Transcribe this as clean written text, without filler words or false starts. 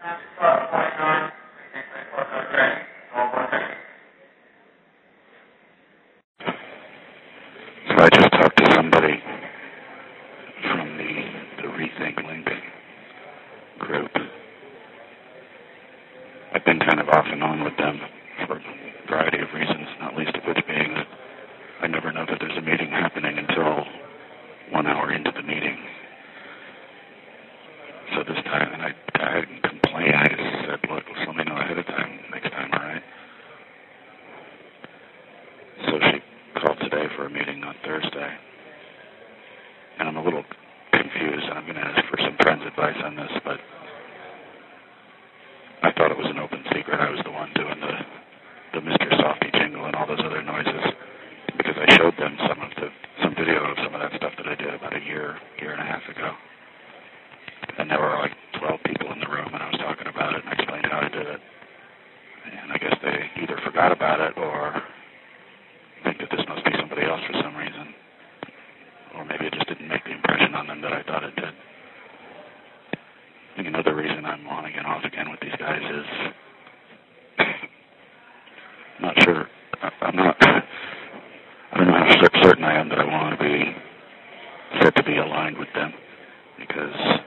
So I just talked to somebody from the Rethink Link group. I've been kind of off and on with them for a variety of reasons, not least of which being that I never know that there's a meeting happening until 1 hour into the meeting. So this time, and I didn't complain. I just said, look, just let me know ahead of time next time, all right? So she called today for a meeting on Thursday. And I'm a little confused, and I'm going to ask for some friends' advice on this, but I thought it was an open secret. I was the one doing the Mr. Softy jingle and all those other noises, because I showed them some video of some of that stuff that I did about a year and a half ago. And there were like 12 people in the room, and I was talking about it and I explained how I did it. And I guess they either forgot about it or think that this must be somebody else for some reason. Or maybe it just didn't make the impression on them that I thought it did. I think another reason I'm on again, off again with these guys is I'm not sure. I don't know how certain I am that I want to be set to be aligned with them, because